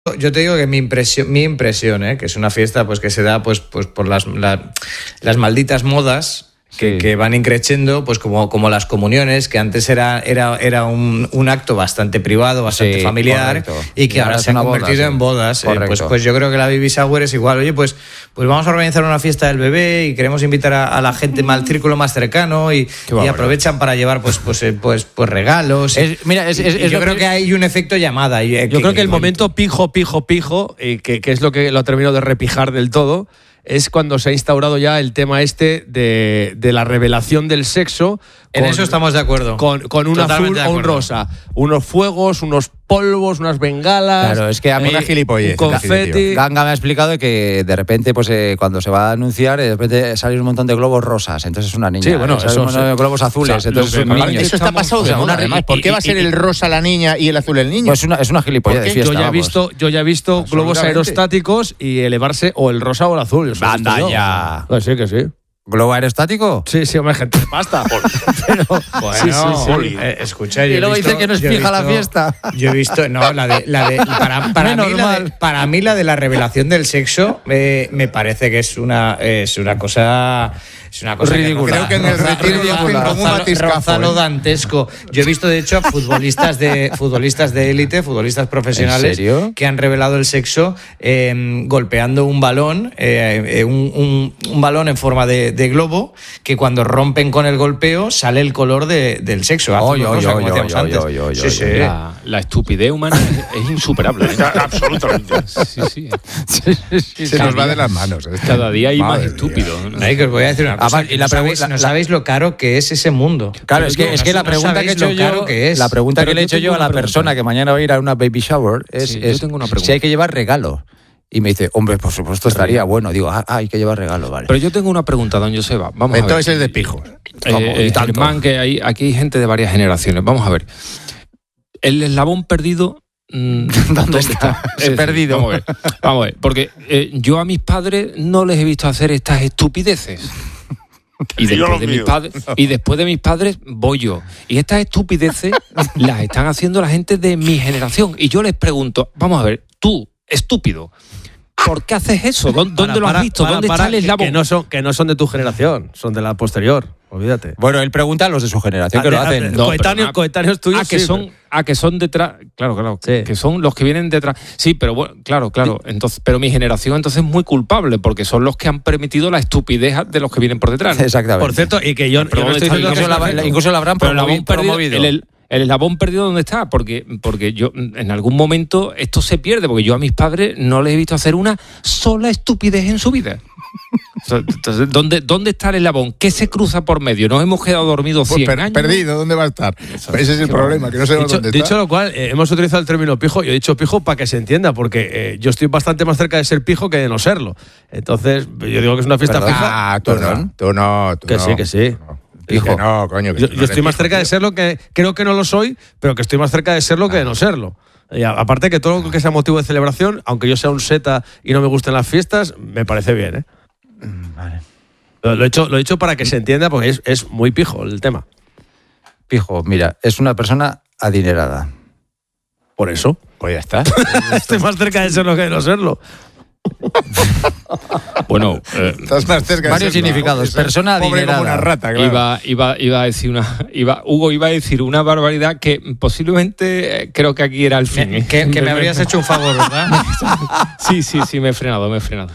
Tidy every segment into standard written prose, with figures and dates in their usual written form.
Yo te digo que mi impresión, que es una fiesta pues que se da pues por las malditas modas que van increciendo, pues como las comuniones, que antes era un acto bastante privado, bastante familiar, correcto. Y que ahora se ha convertido en bodas. Pues yo creo que la Baby Shower es igual. Oye, pues vamos a organizar una fiesta del bebé y queremos invitar a la gente al círculo más cercano y aprovechan para llevar pues regalos. Yo creo que hay un efecto llamada. Yo creo que el momento pijo, que es lo que lo ha terminado de repijar del todo, es cuando se ha instaurado ya el tema de la revelación del sexo. En eso estamos de acuerdo. Con un azul o un rosa. Unos fuegos, unos polvos, unas bengalas. Claro, es que a mí una gilipollez. Un confeti. Ganga me ha explicado que de repente, pues cuando se va a anunciar, de repente salen un montón de globos rosas. Entonces es una niña. Sí, bueno, eso de globos azules. O sea, entonces es un niño. Eso está pasado de moda, además. ¿Por qué va a ser el rosa la niña y el azul el niño? Pues es una gilipollez de fiesta. Yo ya he visto globos aerostáticos y elevarse o el rosa o el azul. Anda ya. Pues sí que sí. ¿Globo aerostático? Sí, hombre, gente, basta. Pero, bueno, sí. Escucha, y luego dice que no es fija la fiesta. Yo he visto, para mí la de la revelación del sexo me parece que es una cosa... Es una cosa ridícula. Creo que en el retiro lo hacen como un batiscafo. Dantesco. Yo he visto, de hecho, a futbolistas de élite, futbolistas profesionales, que han revelado el sexo golpeando un balón, un balón en forma de globo, que cuando rompen con el golpeo sale el color del sexo. La estupidez humana es insuperable. Absolutamente. Sí. Se nos va de las manos. Cada día hay más estúpidos. Que os voy a decir una cosa. No sabéis lo caro que es ese mundo. Claro, es que la pregunta que he hecho yo, la pregunta que le he hecho yo a la persona que mañana va a ir a una baby shower es si hay que llevar regalo. Y me dice, hombre, por supuesto estaría bueno. Digo, hay que llevar regalo, vale. Pero yo tengo una pregunta, don Joseba. Vamos a ver. Entonces es de pijo. Germán, que aquí hay gente de varias generaciones. Vamos a ver. El eslabón perdido... ¿Dónde está? Perdido. Vamos a ver. Porque yo a mis padres no les he visto hacer estas estupideces. Y después de mis padres voy yo. Y estas estupideces las están haciendo la gente de mi generación. Y yo les pregunto, vamos a ver, tú, estúpido, ¿por qué haces eso? ¿Dónde lo has visto? ¿Dónde está el eslabón? Que no son de tu generación, son de la posterior. Olvídate. Bueno, él pregunta a los de su generación que lo hacen. Coetáneos tuyos. Que son detrás. Claro. Sí. Que son los que vienen detrás. Sí, pero bueno, claro. Entonces, pero mi generación entonces es muy culpable porque son los que han permitido la estupidez de los que vienen por detrás. Exactamente. Por cierto, y que yo no estoy diciendo incluso la habrán promovido. El eslabón perdido, ¿dónde está? Porque yo en algún momento esto se pierde, porque yo a mis padres no les he visto hacer una sola estupidez en su vida. Entonces, ¿dónde está el eslabón? ¿Qué se cruza por medio? Nos hemos quedado dormidos 100 años. Perdido, ¿dónde va a estar? Ese es el problema, que no sabemos dónde está. Dicho lo cual, hemos utilizado el término pijo. Yo he dicho pijo para que se entienda, porque yo estoy bastante más cerca de ser pijo que de no serlo. Entonces, yo digo que es una fiesta fija. Tú no. Que sí. Hijo. No, coño. Yo estoy más cerca de serlo, que creo que no lo soy, pero que estoy más cerca de serlo que de no serlo. Y aparte que todo lo que sea motivo de celebración, aunque yo sea un seta y no me gusten las fiestas, me parece bien, Vale. Lo he hecho para que se entienda, porque es muy pijo el tema. Pijo, mira, es una persona adinerada. Por eso. Pues ya está. Estoy más cerca de serlo que de no serlo. Bueno, estás más cerca de varios significados. Persona adinerada. Como una rata, claro. Iba a decir Hugo iba a decir una barbaridad que posiblemente creo que aquí era el fin. Que me habrías hecho un favor, ¿verdad? Sí, me he frenado.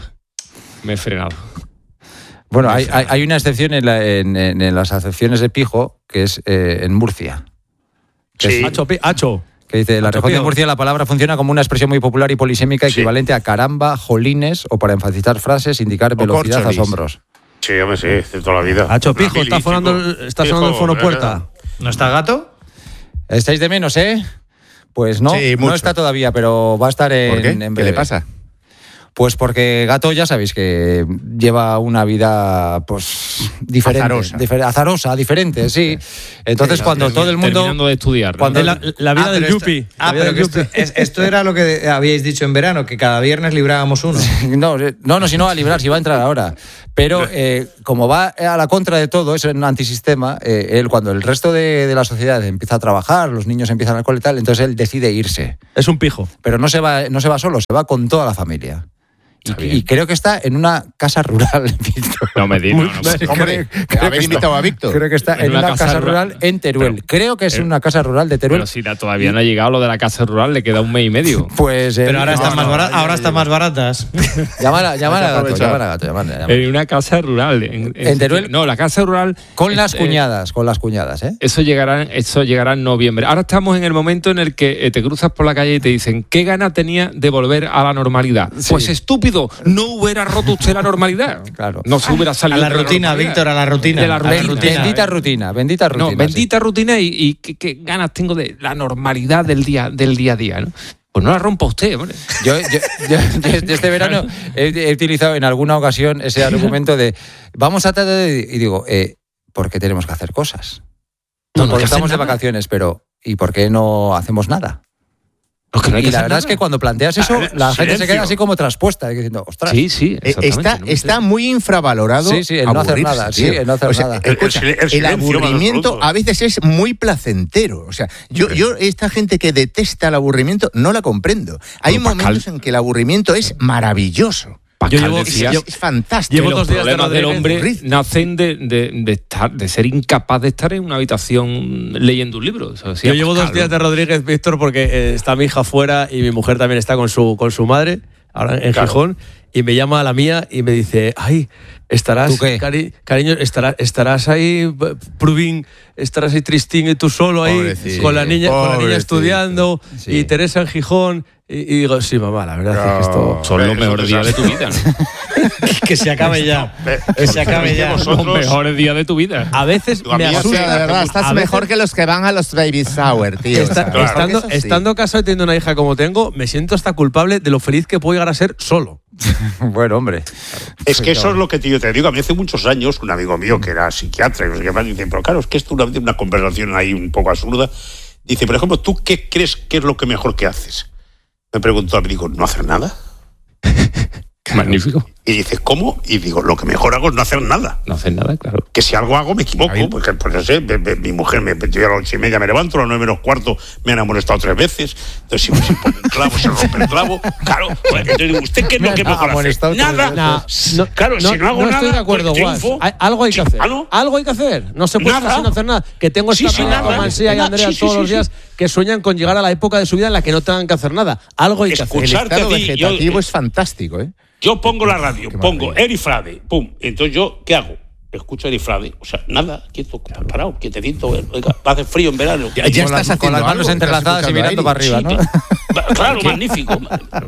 Bueno, hay una excepción en las acepciones de pijo, que es en Murcia. Sí. Hacho. Que dice, la región de Murcia la palabra funciona como una expresión muy popular y polisémica equivalente a caramba, jolines, o para enfatizar frases, indicar velocidad, asombros. Sí, hombre, sí, de toda la vida. Hacho, pijo, está sonando el fonopuerta. ¿No está Gato? ¿Estáis de menos, Pues no, sí, no está todavía, pero va a estar en ¿Por qué? breve. ¿Qué le pasa? Pues porque Gato, ya sabéis que lleva una vida pues diferente, azarosa, diferente, sí. Entonces, cuando todo el mundo... Terminando de estudiar. Cuando la vida del Yupi. Esto era lo que habíais dicho en verano, que cada viernes librábamos uno. No, si no va a librar, si va a entrar ahora. Pero como va a la contra de todo, es un antisistema, él cuando el resto de la sociedad empieza a trabajar, los niños empiezan al cole y tal, entonces él decide irse. Es un pijo. Pero no se va solo, se va con toda la familia. Y creo que está en una casa rural, Víctor. No me digas. Hombre, habéis invitado a Víctor. Creo que está en una casa rural en Teruel. Creo que es una casa rural de Teruel. Pero si todavía no ha llegado lo de la casa rural, le queda un mes y medio. Pues, pero ahora están más baratas. Ahora están más baratas. Llamar a Gato. En una casa rural. En Teruel. No, la casa rural. Con las cuñadas, ¿eh? Eso llegará en noviembre. Ahora estamos en el momento en el que te cruzas por la calle y te dicen, ¿qué gana tenía de volver a la normalidad? Sí. Pues estúpido. No hubiera roto usted la normalidad. Claro. No se hubiera salido. A la rutina, Víctor, a la rutina. Bendita rutina. No, bendita rutina y qué ganas tengo de la normalidad del día a día, ¿no? Pues no la rompa usted, hombre. Yo este verano he utilizado en alguna ocasión ese argumento de vamos a tratar de... Y digo, ¿por qué tenemos que hacer cosas? Porque estamos de vacaciones, pero ¿y por qué no hacemos nada? Y la verdad es que cuando planteas eso, la gente se queda así como traspuesta, diciendo, ostras. Sí, está muy infravalorado. Sí, el no hacer nada. Sí, el no hacer nada. Escucha, el aburrimiento a veces es muy placentero. O sea, yo esta gente que detesta el aburrimiento no la comprendo. Hay momentos en que el aburrimiento es maravilloso. Es fantástico. Llevo 2 días de del hombre nacen de ser incapaz de estar en una habitación leyendo un libro. Yo llevo 2 días de Rodríguez, Víctor, porque está mi hija fuera y mi mujer también está con su madre, ahora en Gijón, y me llama a la mía y me dice, ay, estarás, cariño, estarás ahí, Prubín, estarás ahí tristín y tú solo ahí, pobrecito, con la niña estudiando, y Teresa en Gijón. Y digo, sí, mamá, la verdad es que esto... Son los mejores días de tu vida, ¿no? Que se acabe ya. Que se acabe ya. Los mejores días de tu vida. A veces me asusta. De verdad, estás mejor que los que van a los baby shower, tío. Estando casado y teniendo una hija como tengo, me siento hasta culpable de lo feliz que puedo llegar a ser solo. Bueno, hombre. Es que eso es lo que yo te digo. A mí hace muchos años, un amigo mío que era psiquiatra y no sé qué más, dice, pero claro, es que esto es una conversación ahí un poco absurda. Dice, por ejemplo, ¿tú qué crees que es lo que mejor que haces? Me preguntó, me digo, ¿no hacer nada? Magnífico. Y dice, ¿cómo? Y digo, lo que mejor hago es no hacer nada. No hacer nada, claro. Que si algo hago me equivoco, porque pues no sé, mi mujer yo a las 8:30 me levanto, a las 9:45 me han amonestado 3 veces. Entonces si se pone un clavo, se rompe el clavo. Claro, entonces digo, ¿usted qué es lo que mejor hace? Nada. Claro, si no hago nada, estoy de acuerdo, pues algo hay que hacer. Algo hay que hacer. No se puede estar sin hacer nada. Que tengo esta pelea con Mansilla y Andrea todos los días que sueñan con llegar a la época de su vida en la que no tengan que hacer nada. Algo hay que hacer. El estado vegetativo es fantástico, ¿eh? Yo pongo la radio, pongo Eri Frade, pum. Entonces yo, ¿qué hago? Escucho Eri Frade. O sea, nada, quieto, parado, quietecito. Oiga, hace frío en verano. Ya estás haciendo con las manos entrelazadas y mirando para arriba, ¿no? Claro, magnífico.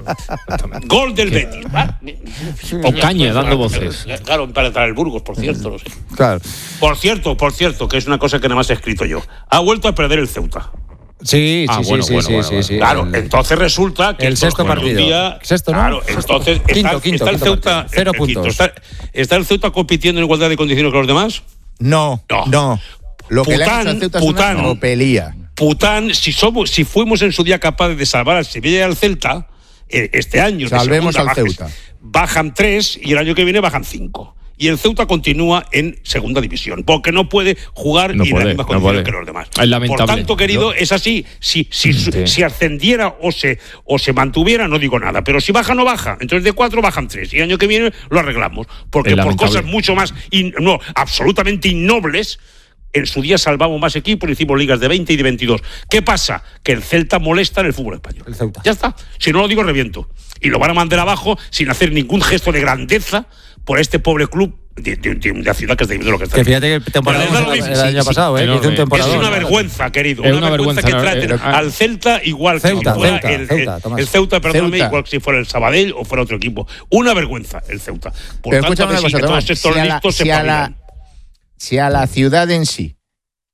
Gol del Betis. Ocaña dando voces. Claro, para entrar el Burgos, por cierto, no sé. Claro. Por cierto, que es una cosa que nada más he escrito yo. Ha vuelto a perder el Ceuta. Sí. Claro, entonces resulta que el sexto partido. Sexto, ¿no? Claro, entonces está el Ceuta. 0 puntos. ¿Está el Ceuta compitiendo en igualdad de condiciones que los demás? No. Lo que le ha hecho al Ceuta es una tropelía. Pután, si fuimos en su día capaces de salvar al Sevilla y al Celta, este año salvemos al Ceuta. Bajan 3 y el año que viene bajan 5. Y el Ceuta continúa en segunda división, porque no puede jugar en las mismas condiciones que los demás. Es lamentable. Por tanto, querido, es así. Si ascendiera o se mantuviera, no digo nada. Pero si baja, no baja. Entonces de 4 bajan 3. Y el año que viene lo arreglamos. Porque por cosas mucho más, absolutamente innobles, en su día salvamos más equipos, hicimos ligas de 20 y de 22. ¿Qué pasa? Que el Celta molesta en el fútbol español. El Ceuta. Ya está. Si no lo digo, reviento. Y lo van a mandar abajo sin hacer ningún gesto de grandeza por este pobre club de la ciudad que está viviendo lo que está. Que fíjate que temporada el año pasado, hizo un temporada. Es una vergüenza, querido. Una vergüenza que traten al Celta igual que si fuera el Ceuta, perdóname, igual que si fuera el Sabadell o fuera otro equipo. Una vergüenza el Ceuta. Por tanto, que todos estos listos se pagan. Si a la ciudad en sí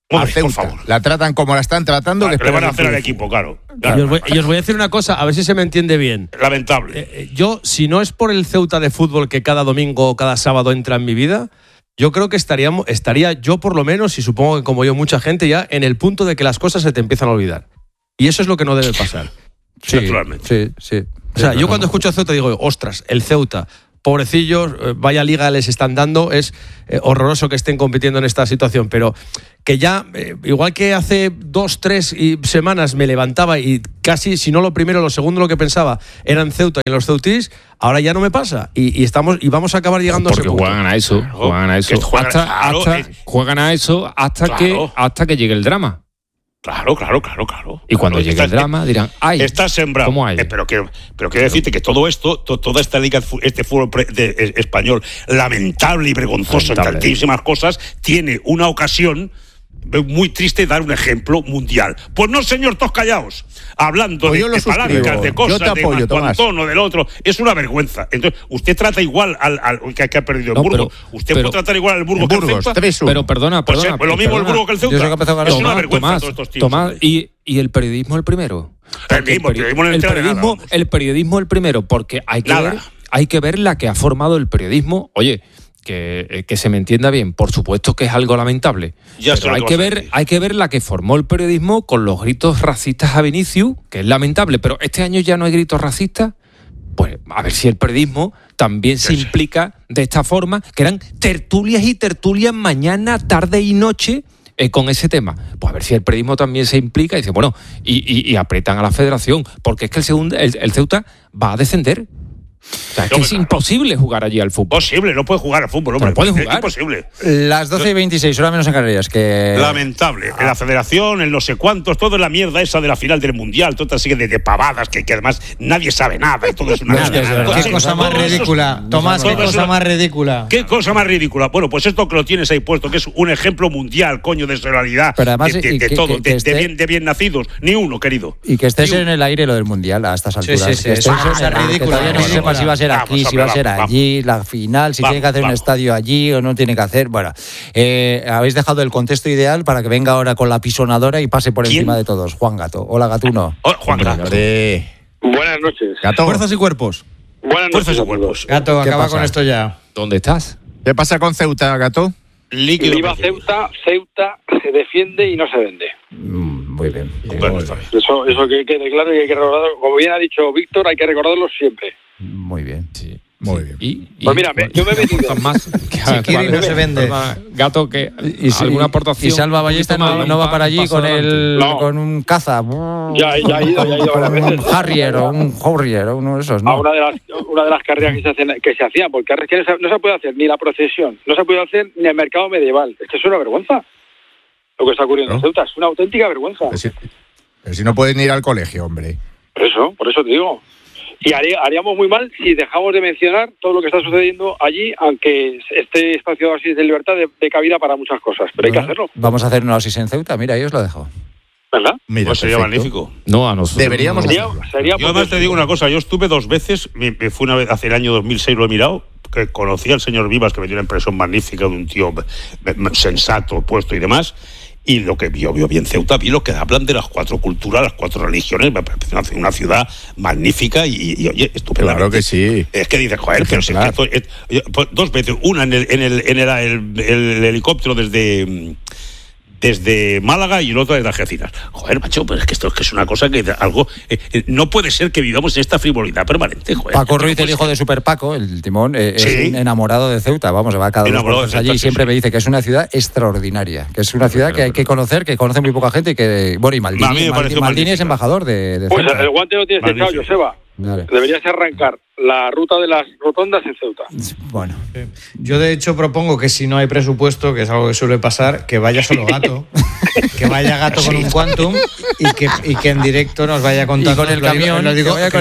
a Ceuta. La tratan como la están tratando. Le van a hacer al equipo, claro. Y os voy a decir una cosa, a ver si se me entiende bien. Lamentable. Yo, si no es por el Ceuta de fútbol que cada domingo o cada sábado entra en mi vida, yo creo que estaría yo por lo menos, y supongo que como yo mucha gente, ya en el punto de que las cosas se te empiezan a olvidar. Y eso es lo que no debe pasar. Sí, naturalmente. Sí. O sea, yo cuando escucho a Ceuta digo, ostras, el Ceuta, pobrecillos, vaya liga les están dando, es horroroso que estén compitiendo en esta situación, pero que ya, igual que hace 2, 3 semanas me levantaba y casi, si no lo primero, lo segundo lo que pensaba eran Ceuta y los ceutís, ahora ya no me pasa y vamos a acabar llegando a ese punto. Juegan a eso, juegan a eso hasta que llegue el drama. Claro. Y cuando llegue el drama dirán, ¡ay! Está sembrado. ¿Cómo hay? Pero quiero decirte que todo esto, toda esta liga, este fútbol español, lamentable y vergonzoso en tantísimas cosas, tiene una ocasión muy triste de dar un ejemplo mundial. Pues no, señor, todos callaos. Hablando de palancas, de cosas, de Antono, del otro. Es una vergüenza. Entonces, usted trata igual al que ha perdido el Burgos. Usted puede tratar igual al Burgos que el Ceuta. Pero perdona. Pues lo mismo el Burgos que el Ceuta. Es una vergüenza todos estos tíos. Tomás, ¿y el periodismo el primero? El periodismo el primero, porque hay que ver la que ha formado el periodismo. Oye, que se me entienda bien, por supuesto que es algo lamentable, pero hay que ver la que formó el periodismo con los gritos racistas a Vinicius, que es lamentable, pero este año ya no hay gritos racistas. Pues a ver si el periodismo también se implica de esta forma, que eran tertulias y tertulias mañana, tarde y noche con ese tema. Pues a ver si el periodismo también se implica y dice, bueno, y apretan a la federación, porque es que el Ceuta va a descender. O sea, es que es imposible jugar allí al fútbol. Posible, no puede jugar al fútbol, hombre. No puede jugar. Es imposible. Las 12:26, hora menos en Canarias. Lamentable. En la federación, en no sé cuántos, todo es la mierda esa de la final del Mundial, toda sigue de pavadas, que además nadie sabe nada y todo es una mierda. Qué cosa más ridícula. Tomás, qué cosa más ridícula. ¿Qué cosa más ridícula? Bueno, pues esto que lo tienes ahí puesto, que es un ejemplo mundial, coño, de solidaridad, de bien nacidos. Ni uno, querido. Y que estés en el aire lo del Mundial a estas alturas. Sí, es ridícula. No sepa si va a ser aquí, si va a ser allí, la final, si tiene que hacer un estadio allí o no tiene que hacer. Bueno, habéis dejado el contexto ideal para que venga ahora con la pisonadora y pase por encima de todos. Juan Gato. Hola, Gatuno. Hola, Juan Gato. Buenas noches. Gato. Fuerzas y cuerpos. Buenas noches a todos. Gato, acaba con esto ya. ¿Dónde estás? ¿Qué pasa con Ceuta, Gato? Viva Ceuta se defiende y no se vende. Muy bien. Eso que quede claro y hay que recordarlo. Como bien ha dicho Víctor, hay que recordarlo siempre. Muy bien. Sí. Muy bien. Pues mira, yo me he metido. Más Kiri no se vende. Gato, que alguna aportación. Y Salva Ballesta no va para allí con un caza. Ya ha ido varias veces. Un Harrier o un Horrier o uno de esos, ¿no? A una de las carreras que se hacían, porque no se puede hacer ni la procesión, no se puede hacer ni el mercado medieval. Es que es una vergüenza lo que está ocurriendo en Ceuta. Es una auténtica vergüenza. Pero si no pueden ir al colegio, hombre. Por eso te digo. Y haríamos muy mal si dejamos de mencionar todo lo que está sucediendo allí, aunque este espacio de oasis de libertad de cabida para muchas cosas, pero hay que hacerlo. Vamos a hacer un oasis en Ceuta, mira, ahí os lo dejo. ¿Verdad? Mira, pues sería magnífico. No, a nosotros. Deberíamos. Sería yo además te digo una cosa, yo estuve 2 veces, me fui una vez hace el año 2006, lo he mirado, que conocí al señor Vivas, que me dio una impresión magnífica de un tío sensato, puesto y demás. Y lo que vio bien Ceuta, vi lo que hablan de las 4 culturas, las 4 religiones, me parece una ciudad magnífica y oye, estupenda. Claro que sí. Es que dices, joder, pero pues 2 veces, una en el helicóptero desde Málaga y el otro desde Algeciras. Joder, macho, pero es que esto es una cosa que algo no puede ser que vivamos en esta frivolidad permanente, joder. Paco Ruiz, el hijo de Super Paco, el timón, es enamorado de Ceuta, vamos, va cada 2 por allí y siempre me dice que es una ciudad extraordinaria, que es una ciudad que hay que conocer, que conoce muy poca gente y que, bueno, y Maldini es embajador de Pues Ceuta. el guante lo tienes echado, Joseba. Vale. Deberías arrancar la ruta de las rotondas en Ceuta. Bueno. Yo de hecho propongo que si no hay presupuesto, que es algo que suele pasar, que vaya solo Gato, que vaya Gato con un Quantum y que en directo nos vaya contando. Y con el camión, lo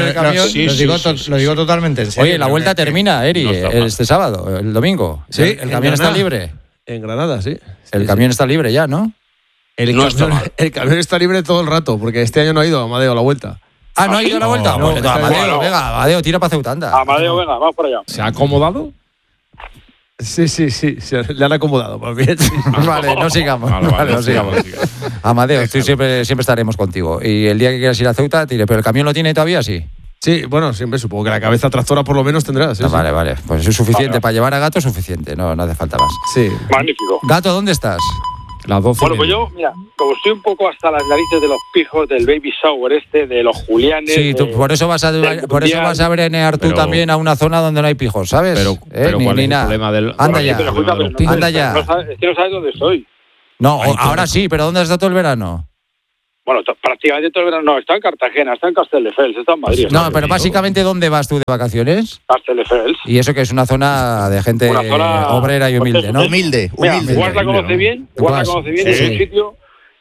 digo totalmente en serio. Oye, la vuelta termina, Eri, este sábado, el domingo. Sí, el camión está libre. En Granada, sí. El camión está libre ya, ¿no? El camión está libre todo el rato, porque este año no ha ido Amadeo a la vuelta. Ah, ¿no ha ido a la vuelta? No, Amadeo, venga, Amadeo, tira para Ceuta, anda. Amadeo, venga, vamos para allá. ¿Se ha acomodado? Sí, le han acomodado. Pues bien, sí. Vale, no sigamos. Vale, no sigamos. Amadeo, tú siempre estaremos contigo. Y el día que quieras ir a Ceuta, tire. ¿Pero el camión lo tiene todavía, sí? Sí, bueno, siempre supongo que la cabeza tractora por lo menos tendrás. Sí, Vale. Pues es suficiente. Para llevar a Gato es suficiente. No hace falta más. Sí. Magnífico. Gato, ¿dónde estás? Las 12. Bueno, pues yo, mira, como estoy un poco hasta las narices de los pijos, del baby shower de los Julianes... Sí, tú, por eso vas a brenear tú también a una zona donde no hay pijos, ¿sabes? Pero ¿cuál es el nada. problema del... Anda ya. Anda ya. Es que no sabes dónde estoy. No, ahora sí, pero ¿dónde has estado todo el verano? Bueno, prácticamente todo el verano. No, está en Cartagena, está en Castelldefels, está en Madrid. No, pero básicamente, ¿dónde vas tú de vacaciones? Castelldefels. Y eso que es una zona de gente obrera y humilde, ¿no? Humilde. Mira, Guas la conoce bien. Guas la conoce bien. Es un sitio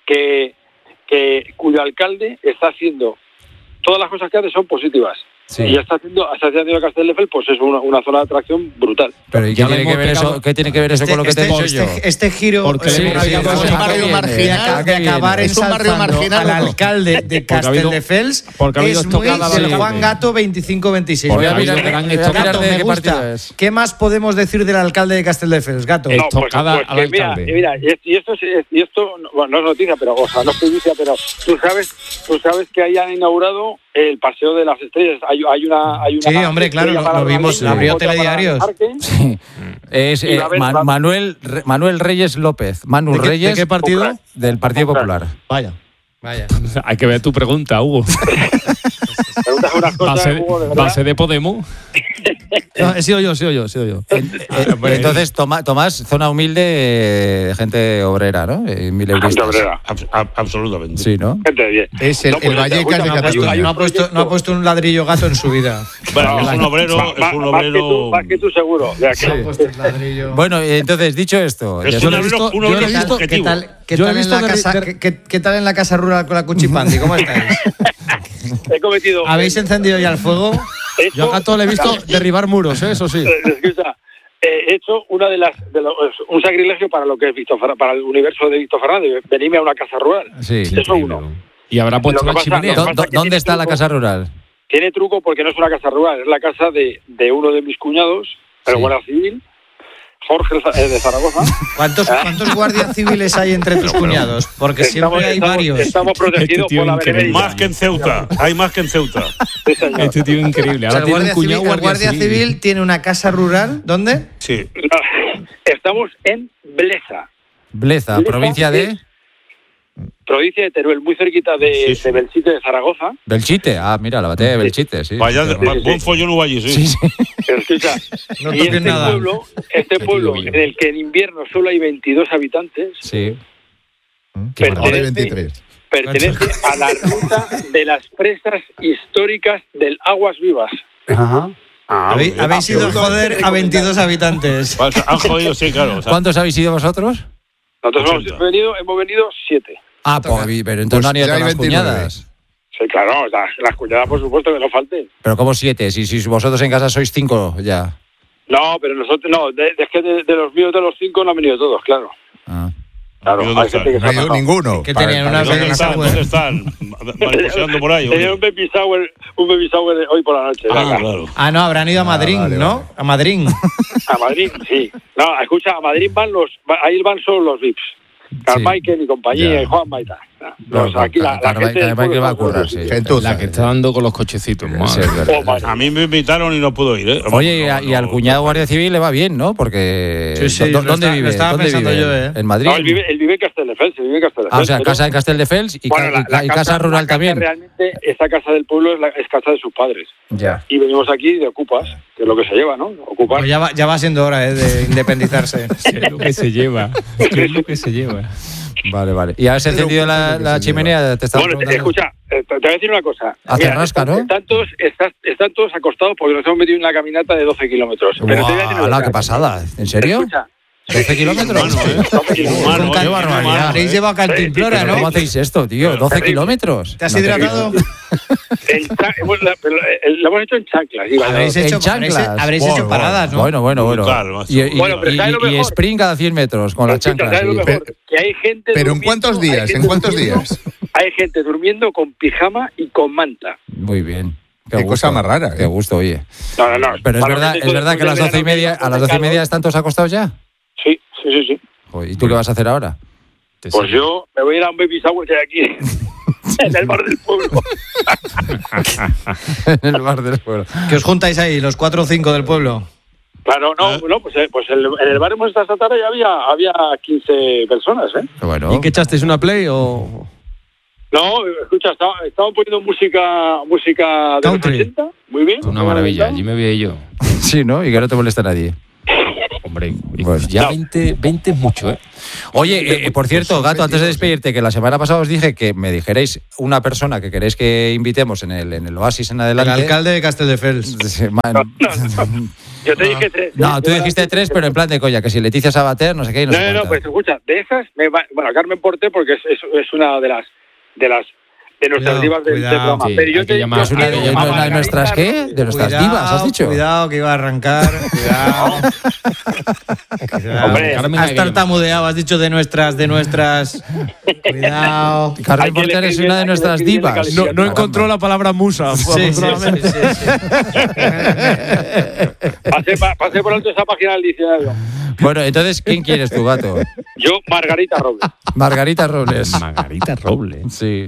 cuyo alcalde está haciendo... Todas las cosas que hace son positivas. Sí. Y está haciendo Castelldefels, pues es una zona de atracción brutal. Pero ¿y qué tiene que ver eso con lo que te he dicho yo? Este giro porque es un barrio marginal de acabar ensalzando al alcalde de Castelldefels es muy del Juan Gato 25-26. Voy a mirar Gato, me gusta. ¿Qué más podemos decir del alcalde de Castelldefels, Gato? Estocada al alcalde. Mira, y esto bueno, no es noticia, pero o sea, no es noticia, pero tú sabes que ahí han inaugurado el Paseo de las Estrellas. Hay una sí, hombre, claro, lo vimos, lo abrió Telediarios. Sí. Es Manuel Reyes López. ¿De qué partido? Del Partido Popular. Vaya. Hay que ver tu pregunta, Hugo. ¿Base de Podemos? No, he sido yo. Entonces, Tomás, zona humilde de gente obrera, ¿no? Gente obrera, absolutamente. Sí, ¿no? Gente bien. Es el Vallecas de Cataluña. No ha puesto un ladrillo Gato en su vida. Bueno, es un obrero... Más que tú seguro. Bueno, entonces, dicho esto... Es un obrero objetivo. ¿Qué tal en la casa rural con la Cuchipandi? ¿Cómo estáis? He cometido... ¿Habéis encendido ya el fuego? Yo a Gato le he visto derribar muros, eso sí. Escucha, he hecho un sacrilegio para lo que es para el universo de Víctor Fernández. Venirme a una casa rural. Sí. Eso uno. Y habrá puesto una chimenea. ¿Dónde está la casa rural? Tiene truco porque no es una casa rural, es la casa de uno de mis cuñados, el guardia civil, Jorge de Zaragoza. ¿Cuántos guardias civiles hay entre tus cuñados? Porque siempre hay varios. Estamos protegidos por la veemería. Más que en Ceuta. Hay más que en Ceuta. Este tío increíble. Ahora tiene un cuñado guardia civil tiene una casa rural. ¿Dónde? Sí. Estamos en Bleza, provincia de... Provincia de Teruel, muy cerquita de Belchite de Zaragoza. Belchite, mira, la batalla de Belchite, sí. Vaya, buen follón hubo allí, sí. Pero escucha, no toques nada. Este pueblo en el que en invierno solo hay 22 habitantes, sí. pertenece a la ruta de las presas históricas del Aguas Vivas. Ajá. Habéis ido a joder a 22 habitantes. Han jodido, sí, claro. ¿Cuántos habéis ido vosotros? Nosotros hemos venido 7. Pero entonces no han ido todas las cuñadas. Sí, claro, las cuñadas por supuesto que no falten. Pero ¿cómo 7? Si vosotros en casa sois 5 ya. No, pero nosotros no, es que de los míos de los 5 no han venido todos, claro. Claro, hay gente que no ha ido ninguno. Que tenían una baby shower. ¿Dónde están? Mariposeando por ahí. Tenían un baby shower hoy por la noche. Claro. No, habrán ido a Madrid, ¿no? Vale. A Madrid. A Madrid, sí. No, escucha, a Madrid ahí van solo los VIPs. Carmichael y compañía, y Juan Maita. Aquí la gente va a currar, sí. La que está dando con los cochecitos. A mí me invitaron y no puedo ir, ¿eh? Oye, y al cuñado guardia civil le va bien, ¿no? Porque... ¿Dónde vive? Estaba pensando yo, ¿eh? ¿En Madrid? No, él vive en Castelldefels. O sea, casa en Castelldefels y casa rural también. Realmente, esta casa del pueblo es casa de sus padres. Ya. Y venimos aquí de ocupas, que es lo que se lleva, ¿no? Ocupar. Pues ya va siendo hora de independizarse. Es lo que se lleva. Vale. ¿Y has encendido la chimenea? Bueno, escucha, te voy a decir una cosa. Hace rasca, ¿no? Están todos acostados porque nos hemos metido en una caminata de 12 kilómetros. Pero te voy a decir una cosa. ¡Qué pasada! ¿En serio? Escucha, 12 kilómetros. ¡Qué barbaridad! Habéis llevado cantimplora, ¿no? ¿Cómo hacéis esto, tío? 12 kilómetros. ¿Te has hidratado? Lo hemos hecho en chanclas. Habréis hecho paradas, ¿no? Bueno. Y sprint cada 100 metros con las chanclas. Que hay gente. ¿Pero en cuántos días? Hay gente durmiendo con pijama y con manta. Muy bien. Qué cosa más rara. Qué gusto, oye. No. Pero es verdad que a las 12:30 están todos acostados ya. Sí. ¿Y tú qué vas a hacer ahora? Pues yo me voy a ir a un baby shower que hay aquí, en el bar del pueblo. En el bar del pueblo. ¿Que os juntáis ahí, los 4 o 5 del pueblo? Claro, pues en el bar hemos estado esta tarde y había 15 personas, ¿eh? Bueno. ¿Y qué echasteis, una play o...? No, escucha, estaban poniendo música de Country. los 80, muy bien. Una maravilla, allí me vi yo. Sí, ¿no? Y que no te molesta nadie. Hombre, Bueno. ya 20 es mucho, ¿eh? Oye, por cierto, Gato, antes de despedirte, que la semana pasada os dije que me dijerais una persona que queréis que invitemos en el Oasis en El adelante. alcalde de Castelldefels. No. Yo te dije 3. No, tú dijiste 3, pero en plan de coña, que si Leticia Sabater, no sé qué. No, pues escucha, de esas, Carmen Porté, porque es una de nuestras divas del programa. sí, Pero yo hay que te llamar. ¿Es una de nuestras qué? De nuestras divas, has dicho. Cuidado, que iba a arrancar. Cuidado. Hombre, Carmen Has hay que llamar. tartamudeado, has dicho de nuestras. Cuidado. Carmen Hay que Porter es elegir una de bien, nuestras hay que elegir bien divas. la No Caramba. encontró la palabra musa. Sí. Pasé por alto esa página del diccionario. Bueno, entonces, ¿quién quieres tú, Gato? Yo, Margarita Robles. Margarita Robles. Margarita Robles. Sí.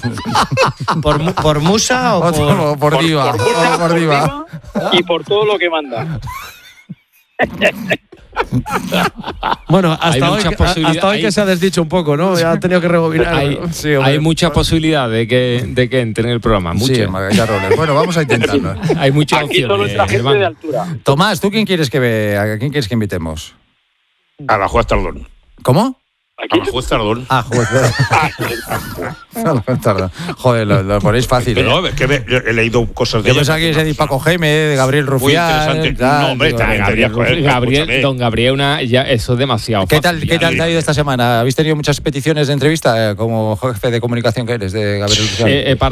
¿Por musa o por...? Por diva. Musa, Por diva. y por todo lo que manda. Bueno, Hay hasta muchas posibilidades. hasta hoy que se ha desdicho un poco, ¿no? Ya ha tenido que rebobinar. Hay muchas posibilidades de que entre en el programa. Sí, Muchas. Margarita Robles. Bueno, vamos a intentarlo. Hay muchas Aquí solo opciones. entra gente Germán. de altura. Tomás, ¿tú quién quieres ¿a quién quieres que invitemos? A la juez Tardón. ¿Cómo? A la juez Tardón. Ah, joder. Tardón. Joder, lo ponéis fácil. Pero es que he leído cosas de Yo ella. pensaba que ibas a decir Paco Geme, de Gabriel Muy Rufián. interesante. tal, No, hombre, digo, también venga, tenía, joder, escúchame. Don Gabriel, ya, eso es demasiado ¿Qué fácil. tal te ha ido esta semana? ¿Habéis tenido muchas peticiones de entrevista como jefe de comunicación que eres de Gabriel Rufián?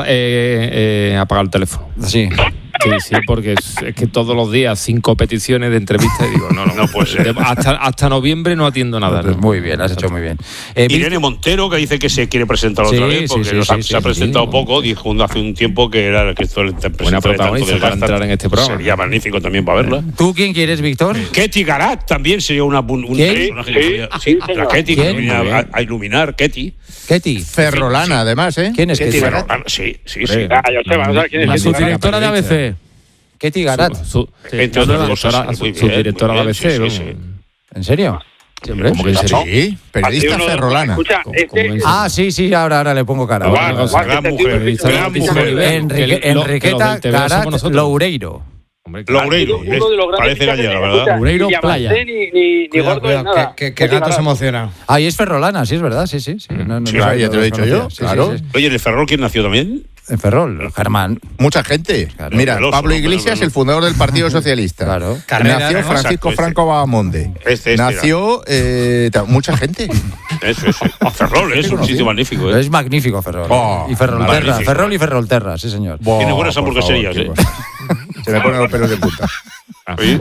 He apagado el teléfono. Sí. Sí, porque es que todos los días 5 peticiones de entrevista y digo, no puede ser. Hasta noviembre no atiendo nada. Pues ¿no? muy bien, has hecho muy bien. Irene Montero, que dice que se quiere presentar Sí, otra vez, porque sí, se ha presentado poco, dijo hace un tiempo que era que esto le Buena protagonista para entrar en este programa. Sería magnífico también para verla. ¿Tú quién quieres, Víctor? Ketty Garat también sería un ¿Quién? personaje que podría- Sí, señor. la Ketty que ¿Quién? venía a iluminar, Ketty. Ketty. Ferrolana, además, ¿eh? ¿Quién es Ketty? Pero, sí. Joseba, ¿no sabes quién es? La Ketty Garat? subdirectora de ABC. Ketty Garat. Entre otras cosas, muy bien, subdirectora de muy ABC. bien, vamos. sí. ¿En serio? Hombre, ¿cómo que en serio? Sí, periodista Uno- ferrolana. Escucha, ¿Cómo este... es? Ah, sí, ahora le pongo cara. Guau, Bueno, gran mujer, gran mujer. Enriqueta Garat Loureiro. Hombre, Loureiro, uno de los grandes parece fichajes, gallega, escucha, ¿verdad? Loureiro, ni playa. Diamante, ni gordo, ni nada. que gato se emociona. Ah, y es ferrolana, sí, es verdad, sí. No, Sí, sabía, ya te lo he no dicho yo, conocía. Sí, claro. sí. Oye, ¿en el Ferrol quién nació también? En Ferrol, Germán. Mucha gente. Claro. Mira, Veloso, Pablo ¿no? Iglesias, Pero- el fundador del Partido Socialista. Claro. Carrera, Nació ¿no? Francisco Exacto, Franco Bahamonde. Este Nació mucha gente. Eso. Ferrol es un sitio magnífico, ¿eh? Es magnífico Ferrol. Oh, y Ferrolterra. magnífico. Ferrol y Ferrolterra, sí, señor. Tiene buenas por hamburgueserías, favor, ¿eh? Se me ponen los pelos de punta. Oye,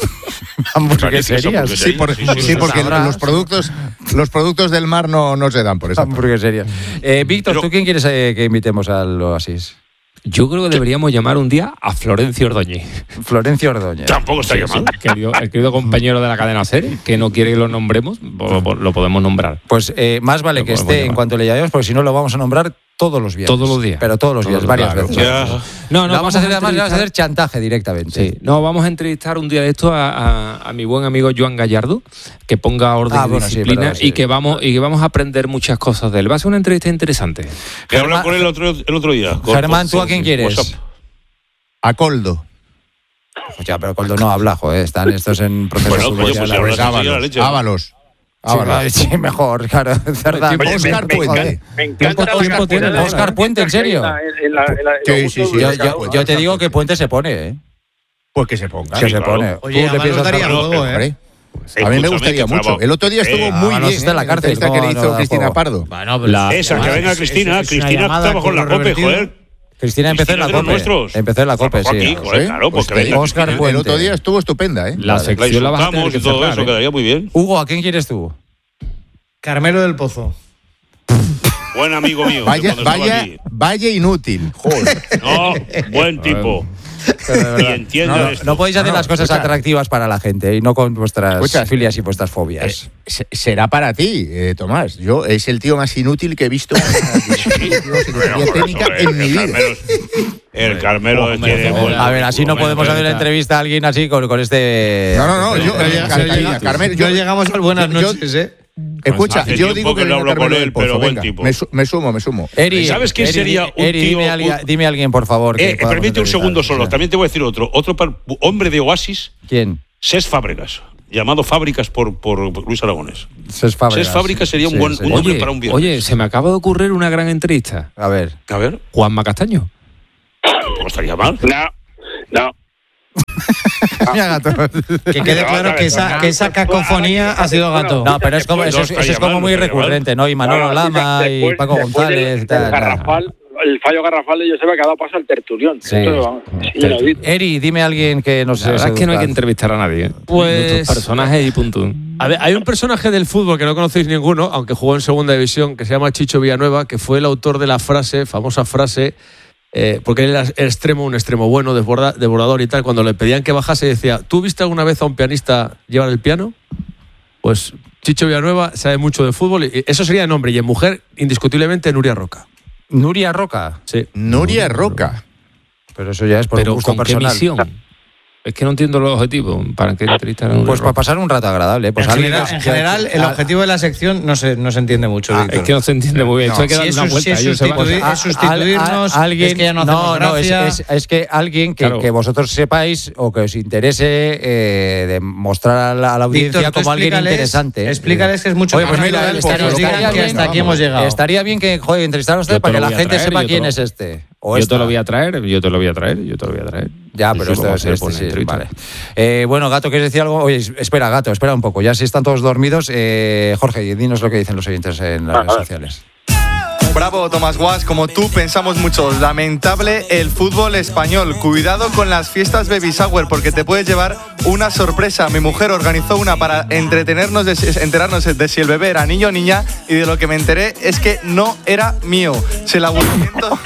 Hamburgueserías. Sí, porque Sabrás. los productos del mar no se dan por eso. Hamburgueserías. Víctor, Pero- ¿tú quién quieres que invitemos al Oasis? Yo creo que deberíamos llamar un día a Florencio Ordóñez. Florencio Ordóñez. tampoco estaría mal. El querido compañero de la cadena SER, que no quiere que lo nombremos, lo podemos nombrar. Pues más vale Lo que podemos esté en llamar. cuanto le llamemos, porque si no lo vamos a nombrar todos los días. Todos los días. Pero todos los días, varias claro, veces. Ya. No, Lo vamos a hacer, además, le vamos a entrevistar- hacer chantaje directamente. Sí, no, vamos a entrevistar un día de esto a mi buen amigo Joan Gallardo, que ponga orden y bueno, sí, disciplina verdad, sí. y que vamos a aprender muchas cosas de él. Va a ser una entrevista interesante. Que hablar con él el otro día. Germán, ¿tú a quién quieres? WhatsApp. A Coldo. Pues ya, pero Coldo no habla, joder. Están estos en proceso Bueno, coño, judicial. pues si hablas así, la leche. Ábalos. Ábalos. Sí, mejor, claro. Cerdán. Oye, Oscar me Puente. Me encanta tiempo tiene la Oscar Puente, ¿en serio? Sí. Yo te digo que Puente se pone, ¿eh? Pues que se ponga. Que se claro. pone. Oye, Tú le además piensas nos daría algo. juego, Hombre, a mí Escúchame, me gustaría que mucho. trabajo. El otro día estuvo muy Ábalos bien. está en la cárcel, entrevista ¿cómo que le no hizo da Cristina juego? Pardo. Bueno, Esa, que venga Cristina. es una Cristina llamada trabajó en la con lo COPE, revertido. joder. Cristina empezó en la de los COPE. nuestros. Empezó en la COPE, Trabajó sí. aquí, joder, claro, Pues porque te digo, venga. Oscar el Puente. otro día estuvo estupenda, ¿eh? La La sección la vas a tener insultamos que y todo cerrar, eso, ¿eh? quedaría muy bien. Hugo, ¿a quién quieres tú? Carmelo del Pozo. Buen amigo mío. Vaya inútil. Joder. No, buen tipo. Y entiendo no podéis hacer las cosas atractivas para la gente y no con vuestras filias y vuestras fobias. Será para ti, Tomás. Yo es el tío más inútil que he visto en técnica en mi vida. El Carmelo tiene buena. A ver, así no podemos hacer una entrevista a alguien así con este. No. Yo llegamos al buenas noches, Escucha, yo digo que no hablo con él, pero buen tipo. Me sumo. Eri, ¿sabes quién sería un tío? Dime a alguien, por favor. Permite un segundo solo. También te voy a decir otro hombre de Oasis. ¿Quién? Cés Fábregas, llamado Fábricas por Luis Aragonés. Cés Fábricas sería un hombre para un viernes. Oye, se me acaba de ocurrir una gran entrevista. A ver. Juanma Castaño. ¿Cómo estaría mal? No. Mira, Gato. Que quede claro que esa cacofonía ha sido Gato. No, pero eso es como muy recurrente, ¿no? Y Manolo Lama y Paco González. El fallo garrafal de Joseba que ha dado paso al tertulión. Sí. Eri, dime a alguien que nos... La verdad es que no hay que entrevistar a nadie. Nuestros personajes y punto. A ver, hay un personaje del fútbol que no conocéis ninguno, aunque jugó en segunda división, que se llama Chicho Villanueva, que fue el autor de la famosa frase, porque él era un extremo bueno, desbordador y tal. Cuando le pedían que bajase, decía: ¿tú viste alguna vez a un pianista llevar el piano? Pues Chicho Villanueva sabe mucho de fútbol, y eso sería en hombre, y en mujer, indiscutiblemente, Nuria Roca. ¿Nuria Roca? Sí. Nuria Roca. Pero eso ya es por gusto personal. ¿Qué misión? Es que no entiendo los objetivos. ¿Para qué entrevistar a Nuria Pues Roca? para pasar un rato agradable. Pues en general, el objetivo de la sección no se entiende mucho. Es que no se entiende muy bien. Esto hay que darle una vuelta. Es sustituirnos, alguien, es que ya no hacemos gracia. Es que alguien que vosotros sepáis o que os interese demostrar a la audiencia Víctor, como alguien interesante. Explícales que es mucho más natural que nos digan que hasta aquí hemos llegado. Estaría bien que entrevistaran a usted para que la gente sepa quién es este. Yo te lo voy a traer. Ya, pero esto es sí, vale. Bueno, Gato, ¿quieres decir algo? Oye, espera, Gato, espera un poco. Ya si están todos dormidos, Jorge, dinos lo que dicen los oyentes en las redes sociales. Bravo, Tomás Guas, como tú pensamos muchos. Lamentable el fútbol español. Cuidado con las fiestas baby shower porque te puedes llevar una sorpresa. Mi mujer organizó una para enterarnos de si el bebé era niño o niña, y de lo que me enteré es que no era mío. Se el aburrimiento...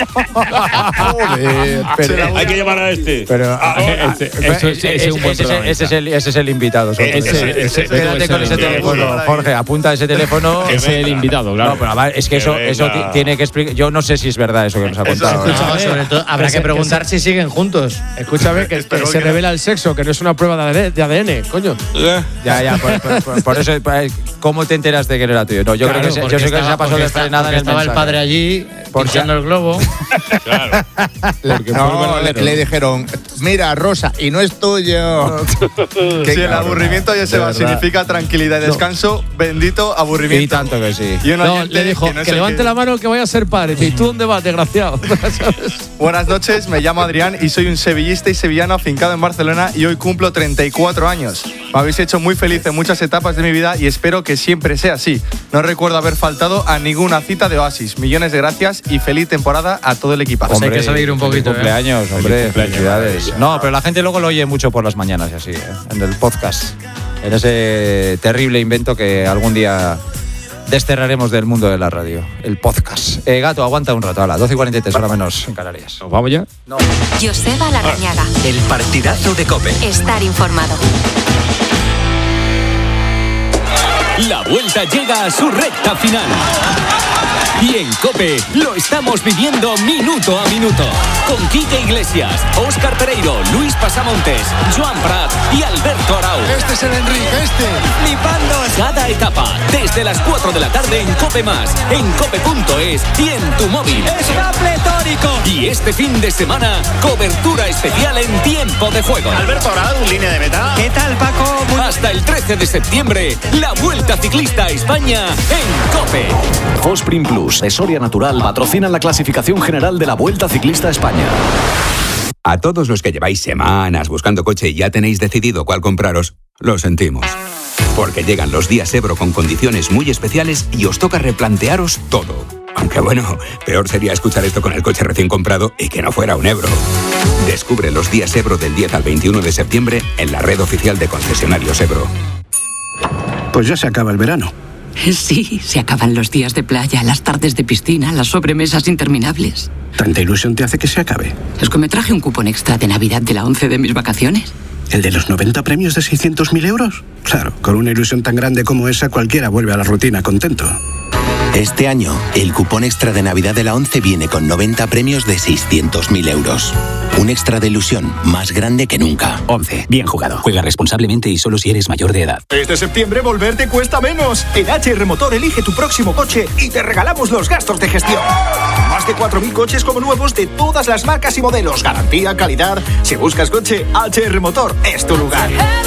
Hay que llamar a este. Pero ese es el invitado. Quédate con ese teléfono, Jorge, apunta ese teléfono. Ese es el invitado, claro. No, pero a ver, es que eso tiene que explicar. Yo no sé si es verdad eso que nos ha contado. Sobre todo, habrá que preguntar si siguen juntos. Escúchame, que se revela el sexo, que no es una prueba de ADN, coño. Ya, por eso, ¿cómo te enteraste que no era tuyo? No, yo creo que yo sé que se ha pasado de frenada en el estaba el padre allí, pinchando el globo. Claro. Le dijeron: mira, Rosa, y no es tuyo. Si el aburrimiento ya se va, significa tranquilidad y descanso, bendito aburrimiento. Y tanto que sí. No, le dijo que levante la mano que vaya a ser padre. ¿Y tú dónde vas, desgraciado? Buenas noches, me llamo Adrián y soy un sevillista y sevillano afincado en Barcelona, y hoy cumplo 34 años. Me habéis hecho muy feliz en muchas etapas de mi vida y espero que siempre sea así. No recuerdo haber faltado a ninguna cita de Oasis. Millones de gracias y feliz temporada a todo el equipazo. Pues hay que salir un poquito. Cumpleaños, hombre, felicidades. No, pero la gente luego lo oye mucho por las mañanas y así, en el podcast. En ese terrible invento que algún día desterraremos del mundo de la radio, el podcast. Gato, aguanta un rato, a las 12:43, hora menos en Canarias. ¿Nos vamos ya? No. Joseba Larrañaga. El partidazo de COPE. Estar informado. La vuelta llega a su recta final. Y en COPE lo estamos viviendo minuto a minuto. Con Quique Iglesias, Óscar Pereiro, Luis Pasamontes, Joan Prat y Alberto Arau. Este es el Enrique, ¡Flipando! Cada etapa, desde las 4 de la tarde en COPE+, en cope.es y en tu móvil. ¡Está pletórico! Y este fin de semana, cobertura especial en tiempo de juego. Alberto Arau, línea de meta. ¿Qué tal, Paco? Hasta el 13 de septiembre, la Vuelta Ciclista a España en COPE. Fosprin Plus de Soria Natural patrocinan la clasificación general de la Vuelta Ciclista a España. A todos los que lleváis semanas buscando coche y ya tenéis decidido cuál compraros, lo sentimos. Porque llegan los días Ebro con condiciones muy especiales y os toca replantearos todo. Aunque bueno, peor sería escuchar esto con el coche recién comprado y que no fuera un Ebro. Descubre los días Ebro del 10 al 21 de septiembre en la red oficial de concesionarios Ebro. Pues ya se acaba el verano. Sí, se acaban los días de playa, las tardes de piscina, las sobremesas interminables. ¿Tanta ilusión te hace que se acabe? Es que me traje un cupón extra de Navidad de la 11 de mis vacaciones. ¿El de los 90 premios de 600.000 euros? Claro, con una ilusión tan grande como esa, cualquiera vuelve a la rutina contento. Este año, el cupón extra de Navidad de la 11 viene con 90 premios de 600.000 euros. Un extra de ilusión más grande que nunca. 11. Bien jugado. Juega responsablemente y solo si eres mayor de edad. Este septiembre volver te cuesta menos. En HR Motor elige tu próximo coche y te regalamos los gastos de gestión. Más de 4.000 coches como nuevos de todas las marcas y modelos. Garantía, calidad. Si buscas coche, HR Motor es tu lugar.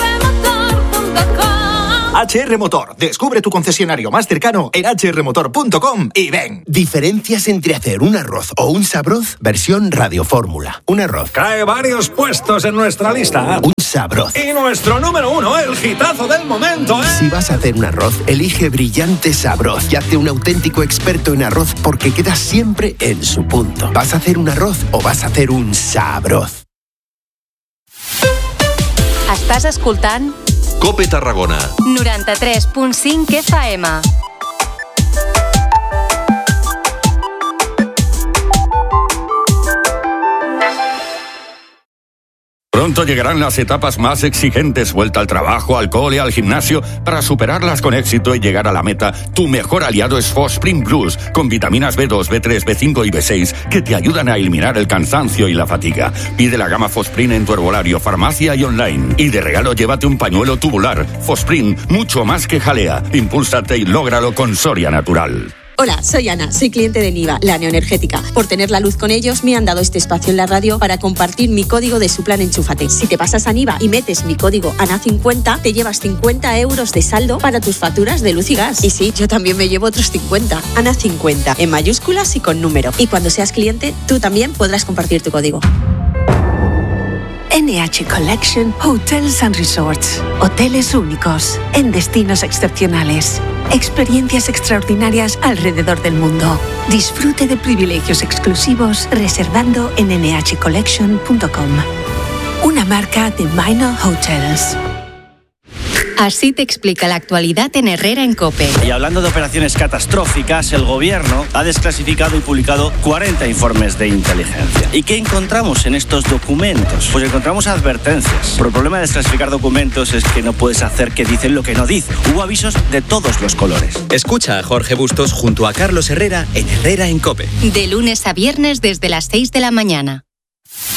HR Motor. Descubre tu concesionario más cercano en hrmotor.com y ven. Diferencias entre hacer un arroz o un sabroz, versión radiofórmula. Un arroz. Cae varios puestos en nuestra lista. Un sabroz. Y nuestro número 1, el hitazo del momento, ¿eh? Si vas a hacer un arroz, elige Brillante Sabroz y hazte un auténtico experto en arroz porque quedas siempre en su punto. ¿Vas a hacer un arroz o vas a hacer un sabroz? Estàs escoltant Cope Tarragona 93.5 FM. Pronto llegarán las etapas más exigentes, vuelta al trabajo, al cole, al gimnasio. Para superarlas con éxito y llegar a la meta, tu mejor aliado es Fosprin Plus, con vitaminas B2, B3, B5 y B6 que te ayudan a eliminar el cansancio y la fatiga. Pide la gama Fosprin en tu herbolario, farmacia y online. Y de regalo llévate un pañuelo tubular. Fosprin, mucho más que jalea. Impúlsate y lógralo con Soria Natural. Hola, soy Ana, soy cliente de Niva, la neoenergética. Por tener la luz con ellos, me han dado este espacio en la radio para compartir mi código de su plan Enchúfate. Si te pasas a Niva y metes mi código ANA50, te llevas 50 euros de saldo para tus facturas de luz y gas. Y sí, yo también me llevo otros 50. ANA50, en mayúsculas y con número. Y cuando seas cliente, tú también podrás compartir tu código. NH Collection Hotels and Resorts. Hoteles únicos, en destinos excepcionales. Experiencias extraordinarias alrededor del mundo. Disfrute de privilegios exclusivos reservando en nhcollection.com. Una marca de Minor Hotels. Así te explica la actualidad en Herrera en COPE. Y hablando de operaciones catastróficas, el gobierno ha desclasificado y publicado 40 informes de inteligencia. ¿Y qué encontramos en estos documentos? Pues encontramos advertencias. Pero el problema de desclasificar documentos es que no puedes hacer que dicen lo que no dicen. Hubo avisos de todos los colores. Escucha a Jorge Bustos junto a Carlos Herrera en Herrera en COPE. De lunes a viernes desde las 6 de la mañana.